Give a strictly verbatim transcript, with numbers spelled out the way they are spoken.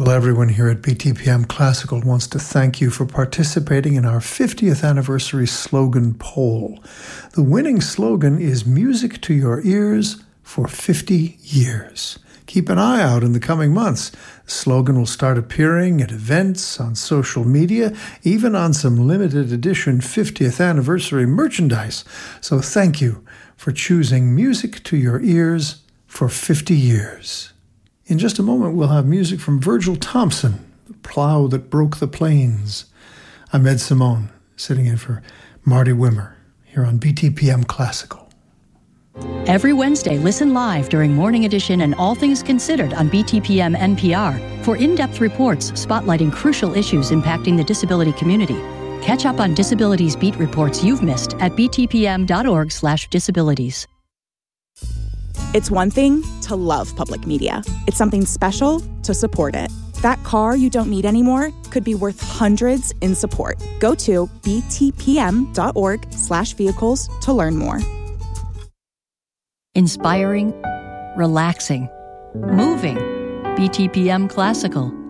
Well, everyone here at B T P M Classical wants to thank you for participating in our fiftieth anniversary slogan poll. The winning slogan is Music to Your Ears for fifty years. Keep an eye out in the coming months. The slogan will start appearing at events, on social media, even on some limited edition fiftieth anniversary merchandise. So thank you for choosing Music to Your Ears for fifty years. In just a moment, we'll have music from Virgil Thompson, The Plow That Broke the Plains. I'm Ed Simone, sitting in for Marty Wimmer, here on B T P M Classical. Every Wednesday, listen live during Morning Edition and All Things Considered on B T P M N P R for in-depth reports spotlighting crucial issues impacting the disability community. Catch up on disabilities beat reports you've missed at btpm.org slash disabilities. It's one thing to love public media. It's something special to support it. That car you don't need anymore could be worth hundreds in support. Go to btpm.org slash vehicles to learn more. Inspiring, relaxing, moving. B T P M Classical.